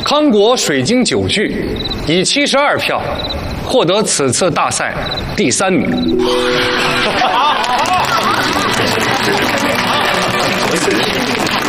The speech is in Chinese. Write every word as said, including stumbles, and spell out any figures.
康国水晶酒具以七十二票获得此次大赛第三名。